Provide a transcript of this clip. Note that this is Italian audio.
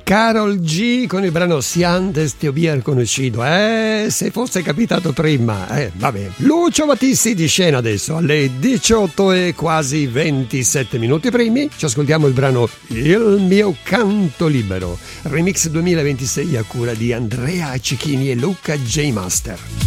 Karol G con il brano Si antes te hubiera conocido. Se fosse capitato prima. Vabbè. Lucio Battisti di scena adesso alle 18 e quasi 27 minuti primi. Ci ascoltiamo il brano Il mio canto libero, remix 2026 a cura di Andrea Cicchini e Luca J. Master.